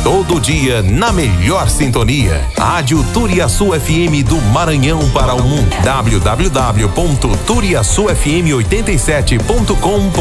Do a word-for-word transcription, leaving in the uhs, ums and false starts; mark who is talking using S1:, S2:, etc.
S1: Todo dia na melhor sintonia. Rádio Turiaçu F M do Maranhão para o mundo. w w w ponto turiaçu f m oitenta e sete ponto com